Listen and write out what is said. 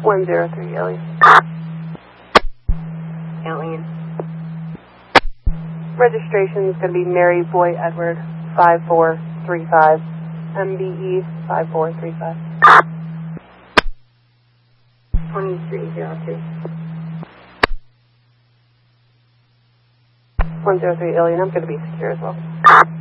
103 Alien. Alien. Registration is going to be Mary Boy Edward 5435. MBE 5435. 2302. 103 Alien. I'm going to be secure as well.